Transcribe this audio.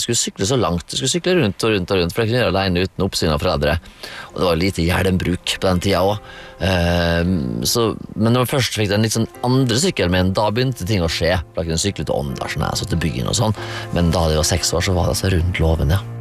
skulle sykle så langt. Jeg skulle sykle rundt og rundt og rundt, for jeg kunne gjøre alene uten oppsyn av foreldre. Og det var lite hjelmbruk på den tida også. Men når jeg først fikk den litt sånn andre sykkelen min, da begynte ting å skje. Da kunne jeg sykle til Åndalsen, så til byggen og sånn. Men da jeg var 6 år, så var det altså rundt låven, ja.